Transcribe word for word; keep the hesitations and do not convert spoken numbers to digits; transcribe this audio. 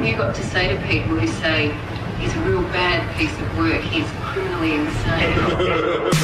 have you got to say to people who say he's a real bad piece of work, he's criminally insane?